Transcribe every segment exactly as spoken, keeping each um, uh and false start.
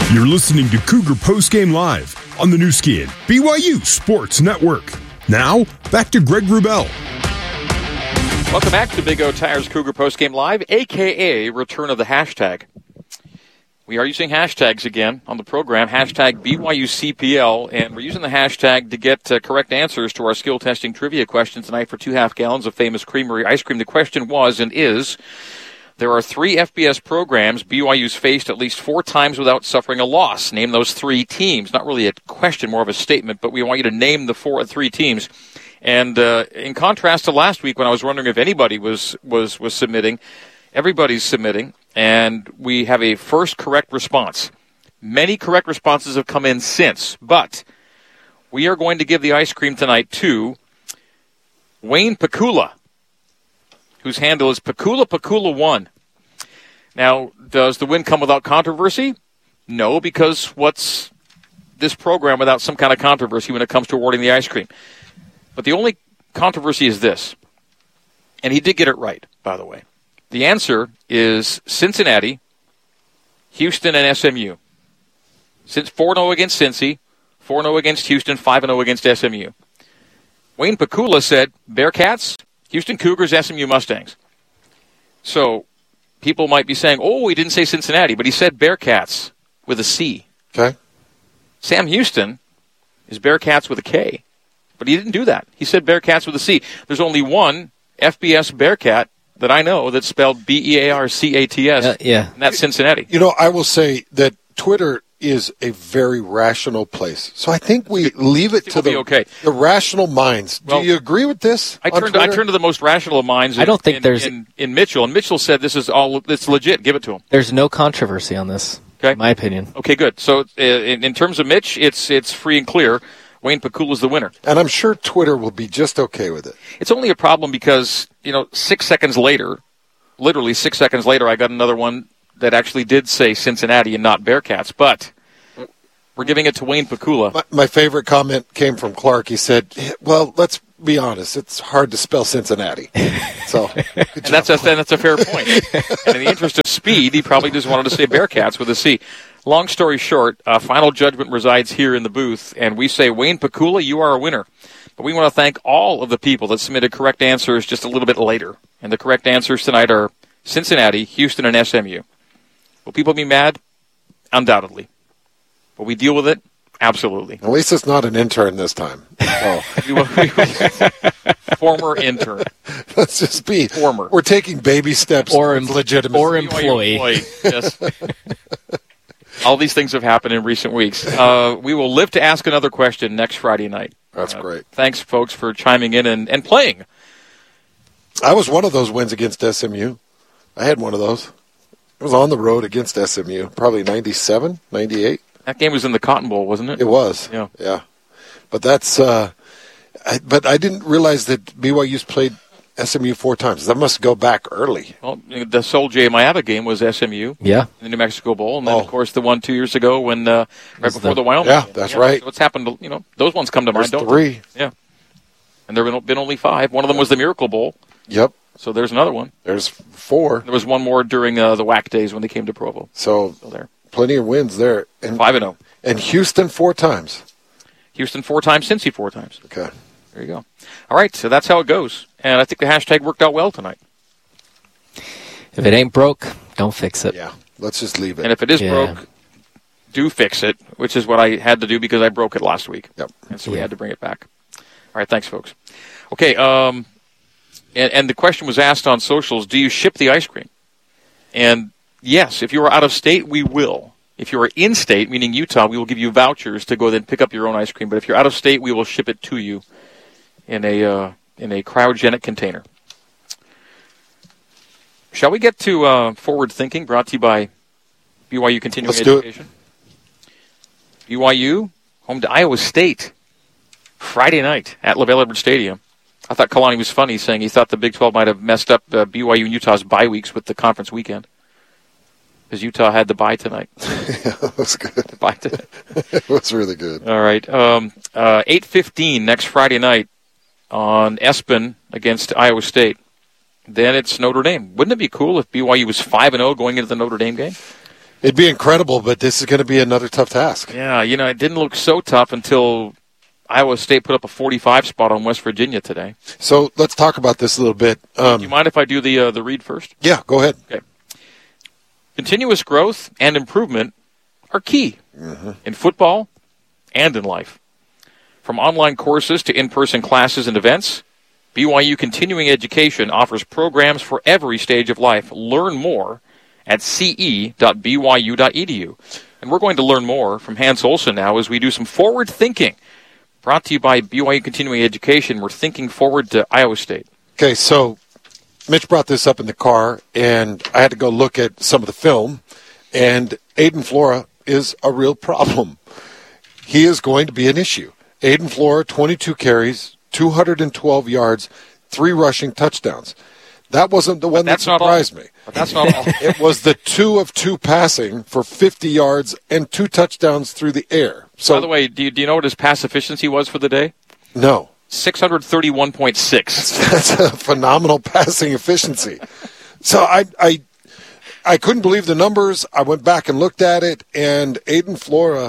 You're listening to Cougar Postgame Live on the new Skin B Y U Sports Network. Now, back to Greg Wrubell. Welcome back to Big O Tires Cougar Postgame Live, a k a. Return of the Hashtag. We are using hashtags again on the program, hashtag B Y U C P L, and we're using the hashtag to get uh, correct answers to our skill testing trivia question tonight for two half gallons of famous Creamery ice cream. The question was and is, there are three F B S programs B Y U's faced at least four times without suffering a loss. Name those three teams. Not really a question, more of a statement, but we want you to name the four three teams. And uh, in contrast to last week when I was wondering if anybody was, was, was submitting, everybody's submitting, and we have a first correct response. Many correct responses have come in since, but we are going to give the ice cream tonight to Wayne Pakula, whose handle is Pakula Pakula one. Now, does the win come without controversy? No, because what's this program without some kind of controversy when it comes to awarding the ice cream? But the only controversy is this, and he did get it right, by the way. The answer is Cincinnati, Houston, and S M U. Since four and oh against Cincy, four and oh against Houston, five and oh against S M U. Wayne Pakula said Bearcats, Houston Cougars, S M U Mustangs. So people might be saying, oh, he didn't say Cincinnati, but he said Bearcats with a C. Okay. Sam Houston is Bearcats with a K, but he didn't do that. He said Bearcats with a C. There's only one F B S Bearcat that I know that's spelled B E A R C A T S, uh, yeah. and that's Cincinnati. You know, I will say that Twitter is a very rational place. So I think we leave it to the, okay. the rational minds. Well, Do you agree with this? I turned, to, I turned to the most rational of minds in, I don't think in, there's... in, in Mitchell, and Mitchell said this is all it's legit. Give it to him. There's no controversy on this, okay. in my opinion. Okay, good. So uh, in, in terms of Mitch, it's it's free and clear. Wayne Pakula is the winner. And I'm sure Twitter will be just okay with it. It's only a problem because, you know, six seconds later, literally six seconds later, I got another one that actually did say Cincinnati and not Bearcats, but we're giving it to Wayne Pakula. My, my favorite comment came from Clark. He said, well, let's be honest. It's hard to spell Cincinnati. So, and that's a, that's a fair point. And in the interest of speed, he probably just wanted to say Bearcats with a C. Long story short, uh, final judgment resides here in the booth, and we say, Wayne Pakula, you are a winner. But we want to thank all of the people that submitted correct answers just a little bit later. And the correct answers tonight are Cincinnati, Houston, and S M U. Will people be mad? Undoubtedly. Will we deal with it? Absolutely. At least it's not an intern this time. Oh. Former intern. Let's just be. Former. We're taking baby steps or towards legitimacy. Or employee. employee. Yes. All these things have happened in recent weeks. Uh, we will live to ask another question next Friday night. That's uh, great. Thanks, folks, for chiming in and, and playing. I was one of those wins against S M U. I had one of those. I was on the road against S M U, probably ninety-seven, ninety-eight. That game was in the Cotton Bowl, wasn't it? It was. Yeah. Yeah. But that's, uh, I, but I didn't realize that B Y U's played S M U four times. That must go back early. Well, the Sol J. Mayaga game was S M U. Yeah. In the New Mexico Bowl. And then, oh. of course, the one two years ago when, uh, right before the, the Wyoming Yeah, game. that's yeah, right. So what's happened, to, you know, those ones come to There's mind, don't three. they? Yeah. And there have been only five. One of them was the Miracle Bowl. Yep. So there's another one. There's four. There was one more during uh, the W A C days when they came to Provo. So, so there. Plenty of wins there. And, five and oh. And Houston four times. Houston four times, Cincy four times. Okay. There you go. All right, so that's how it goes. And I think the hashtag worked out well tonight. If it ain't broke, don't fix it. Yeah, let's just leave it. And if it is yeah. broke, do fix it, which is what I had to do because I broke it last week. Yep. And so we yeah. had to bring it back. All right, thanks, folks. Okay, um, and, and the question was asked on socials, do you ship the ice cream? And yes, if you are out of state, we will. If you are in state, meaning Utah, we will give you vouchers to go then pick up your own ice cream. But if you're out of state, we will ship it to you in a uh, in a cryogenic container. Shall we get to uh, Forward Thinking, brought to you by B Y U Continuing Let's do Education? It. B Y U, home to Iowa State, Friday night at LaVell Edwards Stadium. I thought Kalani was funny, saying he thought the Big twelve might have messed up uh, B Y U and Utah's bye weeks with the conference weekend. Because Utah had the bye tonight. Yeah, that was good. Bye tonight. It was really good. All right. Um, uh, eight fifteen next Friday night on ESPN against Iowa State. Then it's Notre Dame. Wouldn't it be cool if B Y U was five and oh going into the Notre Dame game? It'd be incredible, but this is going to be another tough task. Yeah, you know, it didn't look so tough until Iowa State put up a forty-five spot on West Virginia today. So let's talk about this a little bit. Um, Do you mind if I do the uh, the read first? Yeah, go ahead. Okay. Continuous growth and improvement are key mm-hmm. in football and in life. From online courses to in-person classes and events, B Y U Continuing Education offers programs for every stage of life. Learn more at c e dot b y u dot e d u. And we're going to learn more from Hans Olsen now as we do some forward thinking. Brought to you by B Y U Continuing Education. We're thinking forward to Iowa State. Okay, so Mitch brought this up in the car, and I had to go look at some of the film, and Aiden Flora is a real problem. He is going to be an issue. Aiden Flora, twenty-two carries, two hundred twelve yards, three rushing touchdowns. That wasn't the one that surprised me. But that's not all. It was the two of two passing for fifty yards and two touchdowns through the air. So, by the way, do you, do you know what his pass efficiency was for the day? No. six thirty-one point six. That's a phenomenal passing efficiency. So I, I, I couldn't believe the numbers. I went back and looked at it, and Aiden Flora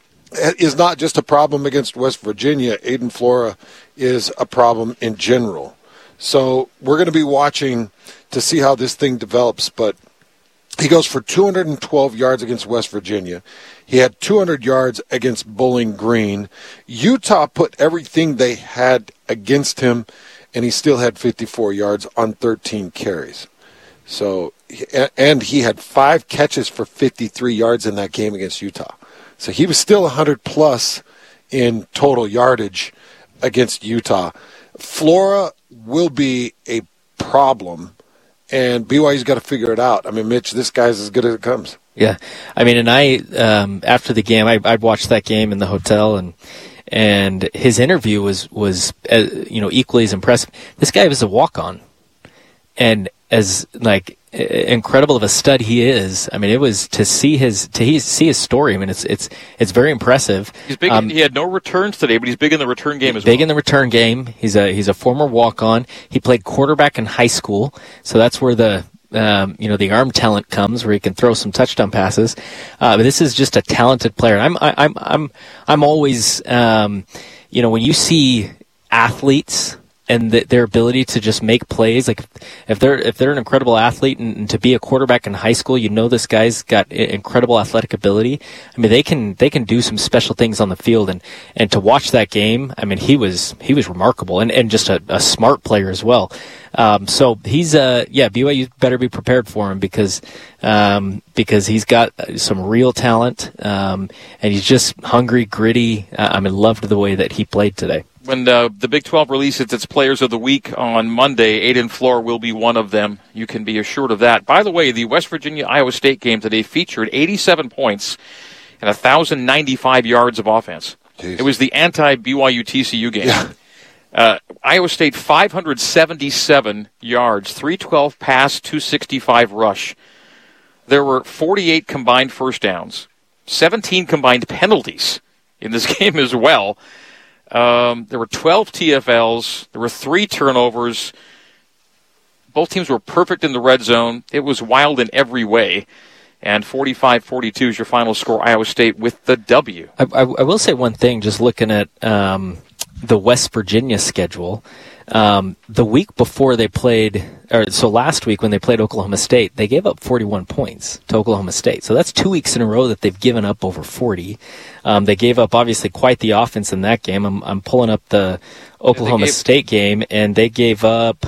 is not just a problem against West Virginia. Aiden Flora is a problem in general. So we're going to be watching to see how this thing develops. But he goes for two hundred twelve yards against West Virginia. He had two hundred yards against Bowling Green. Utah put everything they had against him, and he still had fifty-four yards on thirteen carries. So, and he had five catches for fifty-three yards in that game against Utah. So he was still one hundred plus in total yardage against Utah. Flora will be a problem, and B Y U's got to figure it out. I mean, Mitch, this guy's as good as it comes. Yeah. I mean, and I, um, after the game, I, I watched that game in the hotel, and and his interview was, was uh, you know, equally as impressive. This guy was a walk-on, and as, like, incredible of a stud he is. I mean, it was to see his to he, see his story. I mean, it's it's it's very impressive. He's big. Um, he had no returns today, but he's big in the return game as big well. Big in the return game. He's a he's a former walk-on. He played quarterback in high school, so that's where the um, you know the arm talent comes, where he can throw some touchdown passes. Uh, but this is just a talented player. I'm I, I'm I'm I'm always um, you know when you see athletes and the, their ability to just make plays, like if they're if they're an incredible athlete and, and to be a quarterback in high school, you know this guy's got incredible athletic ability. I mean, they can they can do some special things on the field, and, and to watch that game, I mean, he was he was remarkable, and, and just a, a smart player as well. Um, so he's uh yeah, B Y U better be prepared for him because um, because he's got some real talent, um, and he's just hungry, gritty. Uh, I mean, loved the way that he played today. When uh, the Big twelve releases its Players of the Week on Monday, Aiden Flora will be one of them. You can be assured of that. By the way, the West Virginia-Iowa State game today featured eighty-seven points and one thousand ninety-five yards of offense. Jeez. It was the anti-B Y U T C U game. Yeah. Uh, Iowa State, five hundred seventy-seven yards, three twelve pass, two sixty-five rush. There were forty-eight combined first downs, seventeen combined penalties in this game as well. Um, there were twelve T F Ls. There were three turnovers. Both teams were perfect in the red zone. It was wild in every way. And forty-five forty-two is your final score, Iowa State with the W. I, I, I will say one thing, just looking at um, the West Virginia schedule. Um, the week before they played, or so last week when they played Oklahoma State, they gave up forty-one points to Oklahoma State. So that's two weeks in a row that they've given up over forty. Um, they gave up obviously quite the offense in that game. I'm, I'm pulling up the Oklahoma yeah, gave, State game, and they gave up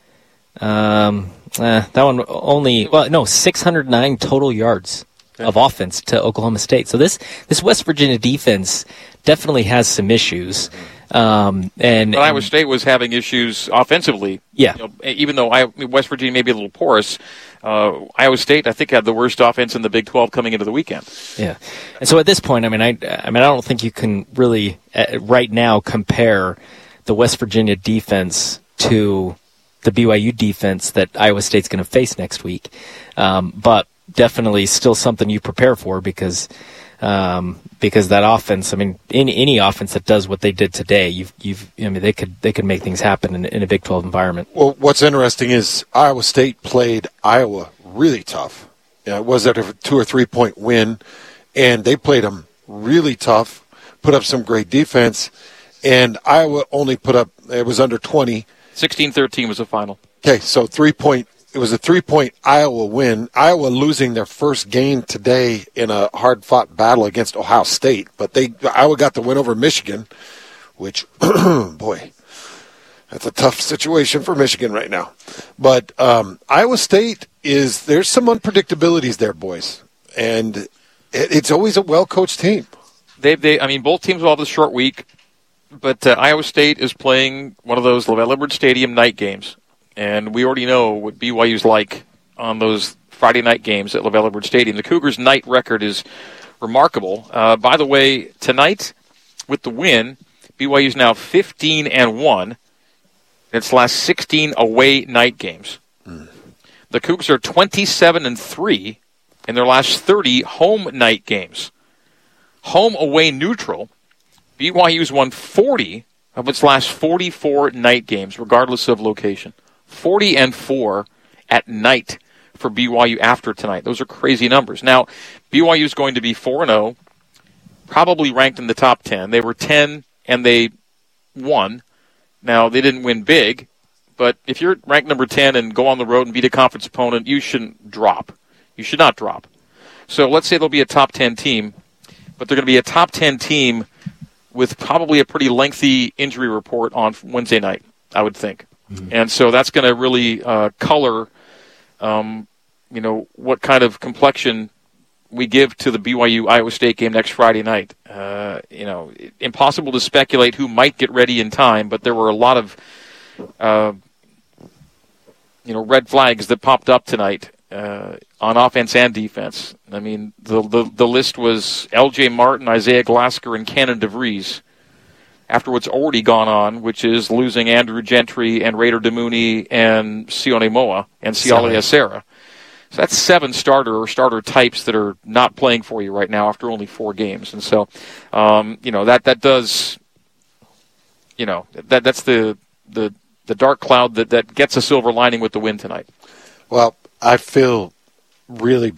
um, eh, that one only well no six hundred nine total yards okay. of offense to Oklahoma State. So this this West Virginia defense definitely has some issues. Um, and but Iowa State was having issues offensively. Yeah. You know, even though I, West Virginia may be a little porous, uh, Iowa State, I think, had the worst offense in the Big twelve coming into the weekend. Yeah. And so at this point, I mean, I, I mean, I don't think you can really, uh, right now, compare the West Virginia defense to the B Y U defense that Iowa State's going to face next week. Um, but definitely still something you prepare for because um, because that offense, I mean, any any offense that does what they did today, you've you've I mean, they could they could make things happen in, in a Big twelve environment. Well, what's interesting is Iowa State played Iowa really tough. Uh, was that a two or three point win? And they played them really tough, put up some great defense, and Iowa only put up, it was under twenty. sixteen thirteen was the final. Okay, so three-point, it was a three-point Iowa win. Iowa losing their first game today in a hard-fought battle against Ohio State, but they Iowa got the win over Michigan, which, boy, that's a tough situation for Michigan right now. But um, Iowa State is, there's some unpredictabilities there, boys, and it, it's always a well-coached team. They, they, I mean, both teams will have a short week, but uh, Iowa State is playing one of those LaVell Edwards Stadium night games, and we already know what B Y U's like on those Friday night games at LaVell Edwards Stadium. The Cougars' night record is remarkable. Uh, by the way, tonight with the win, B Y U's now fifteen and one. Its last sixteen away night games. Mm. The Cougars are twenty-seven and three in their last thirty home night games. Home, away, neutral. B Y U's won forty of its last forty-four night games, regardless of location. forty and four at night for B Y U after tonight. Those are crazy numbers. Now, B Y U's going to be four and oh, probably ranked in the top ten. They were ten and they won. Now, they didn't win big, but if you're ranked number ten and go on the road and beat a conference opponent, you shouldn't drop. You should not drop. So let's say they'll be a top ten team, but they're going to be a top ten team with probably a pretty lengthy injury report on Wednesday night, I would think. Mm-hmm. And so that's going to really uh, color, um, you know, what kind of complexion we give to the B Y U-Iowa State game next Friday night. Uh, you know, impossible to speculate who might get ready in time, but there were a lot of, uh, you know, red flags that popped up tonight uh, on offense and defense. I mean, the, the the list was L J Martin, Isaiah Glasker, and Cannon DeVries. After what's already gone on, which is losing Andrew Gentry and Raider DeMooney and Sione Moa and Siale Acera. So that's seven starter or starter types that are not playing for you right now after only four games. And so, um, you know, that, that does, you know, that that's the the, the dark cloud that, that gets a silver lining with the win tonight. Well, I feel really